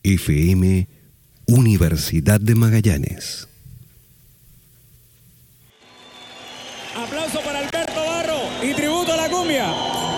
FM Universidad de Magallanes. Aplauso para Alberto Barro y tributo a la cumbia.